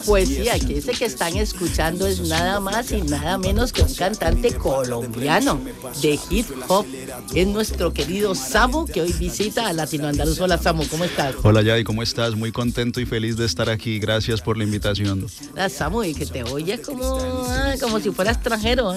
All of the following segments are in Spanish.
Poesía, que ese que están escuchando es nada más y nada menos que un cantante colombiano de hip hop. Es nuestro querido Samu, que hoy visita a Latino Andaluz. Hola Samu, ¿cómo estás? Hola Yadi, ¿cómo estás? Muy contento y feliz de estar aquí. Gracias por la invitación. Hola Samu, y que te oyes como si fuera extranjero.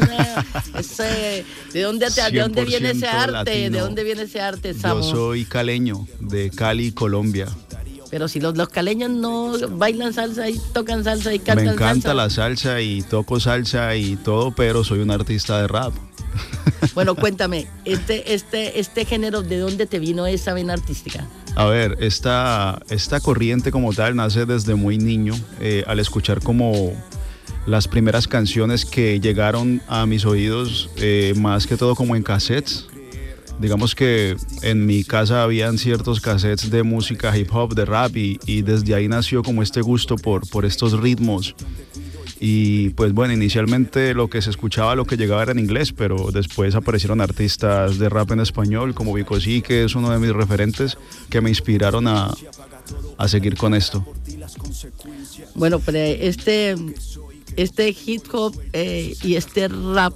¿De dónde viene ese arte? Latino. ¿De dónde viene ese arte, Samu? Yo soy caleño, de Cali, Colombia. Pero si los caleños no bailan salsa y tocan salsa y cantan salsa. Me encanta la salsa y toco salsa y todo, pero soy un artista de rap. Bueno, cuéntame, este género, ¿de dónde te vino esa vena artística? A ver, esta corriente como tal nace desde muy niño, al escuchar como las primeras canciones que llegaron a mis oídos, más que todo como en cassettes. Digamos que en mi casa habían ciertos cassettes de música hip hop, de rap, y desde ahí nació como este gusto por estos ritmos. Y pues bueno, inicialmente lo que se escuchaba, lo que llegaba era en inglés, pero después aparecieron artistas de rap en español como Vico Sí, que es uno de mis referentes, que me inspiraron a seguir con esto. Bueno, pero este hip hop y este rap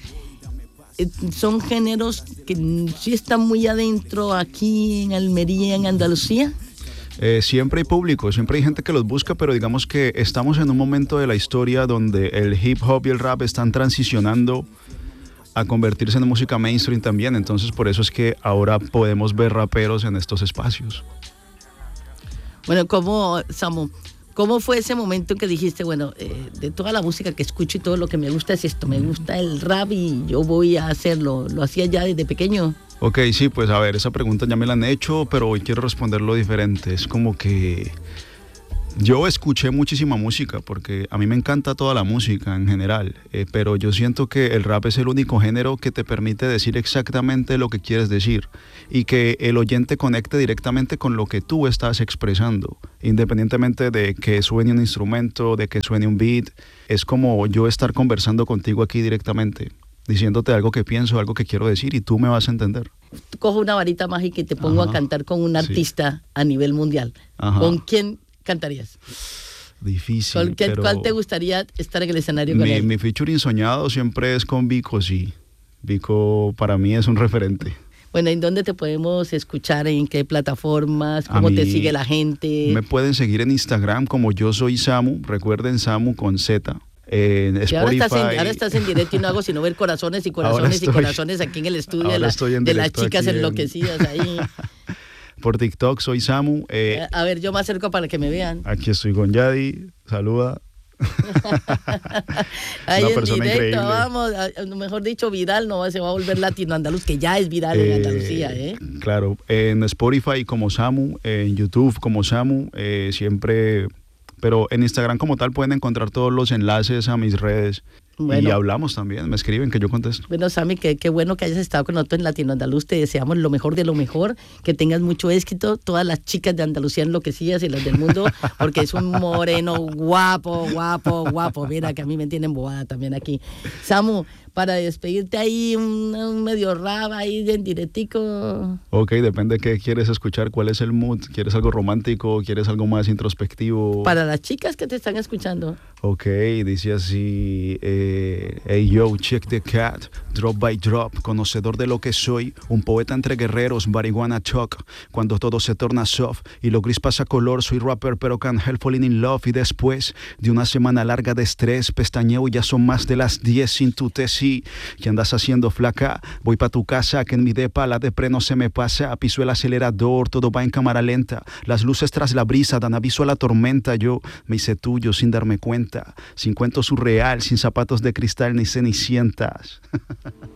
son géneros que sí están muy adentro aquí en Almería, en Andalucía. Siempre hay público, siempre hay gente que los busca, pero digamos que estamos en un momento de la historia donde el hip hop y el rap están transicionando a convertirse en música mainstream también, entonces por eso es que ahora podemos ver raperos en estos espacios. Bueno, Samu, ¿cómo fue ese momento en que dijiste, bueno, de toda la música que escucho y todo lo que me gusta es esto, me gusta el rap y yo voy a hacerlo? ¿Lo hacía ya desde pequeño? Ok, sí, pues a ver, esa pregunta ya me la han hecho, pero hoy quiero responderlo diferente. Es como que yo escuché muchísima música, porque a mí me encanta toda la música en general, pero yo siento que el rap es el único género que te permite decir exactamente lo que quieres decir y que el oyente conecte directamente con lo que tú estás expresando, independientemente de que suene un instrumento, de que suene un beat. Es como yo estar conversando contigo aquí directamente, diciéndote algo que pienso, algo que quiero decir, y tú me vas a entender. Cojo una varita mágica y te pongo a cantar con un artista a nivel mundial. ¿Con quién cantarías? Difícil, ¿Cuál te gustaría estar en el escenario con él? Mi featuring soñado siempre es con Vico Sí. Vico para mí es un referente. Bueno, ¿en dónde te podemos escuchar? ¿En qué plataformas? ¿Cómo te sigue la gente? Me pueden seguir en Instagram como Yo Soy Samu. Recuerden, Samu con Z. En Spotify. Ahora estás en directo y no hago sino ver corazones y corazones aquí en el estudio de las chicas enloquecidas ahí. Por TikTok soy Samu. A ver, yo me acerco para que me vean. Aquí estoy con Yadi. Saluda. Ahí una en persona directo, increíble. vamos, mejor dicho, viral, no se va a volver latino andaluz, que ya es viral en Andalucía, Claro, en Spotify como Samu, en YouTube como Samu, siempre, pero en Instagram como tal pueden encontrar todos los enlaces a mis redes. Bueno, y hablamos también, me escriben que yo contesto. Bueno, Sammy, qué bueno que hayas estado con nosotros en Latino Andaluz. Te deseamos lo mejor de lo mejor, que tengas mucho éxito. Todas las chicas de Andalucía enloquecidas y las del mundo, porque es un moreno guapo. Mira, que a mí me tienen bobada también aquí. Samu, para despedirte ahí, un medio rap ahí en directico. Ok, depende de qué quieres escuchar, cuál es el mood. ¿Quieres algo romántico? ¿Quieres algo más introspectivo? Para las chicas que te están escuchando. Ok, dice así, hey yo, check the cat, drop by drop, conocedor de lo que soy, un poeta entre guerreros, marihuana talk, cuando todo se torna soft y lo gris pasa color, soy rapper pero can't help falling in love, y después de una semana larga de estrés, pestañeo y ya son más de las 10 sin tu tesis, ¿qué andas haciendo flaca? Voy pa' tu casa, que en mi depa la depre no se me pasa, piso el acelerador, todo va en cámara lenta, las luces tras la brisa dan aviso a la tormenta, yo me hice tuyo sin darme cuenta, sin cuento surreal, sin zapatos de cristal ni cenicientas.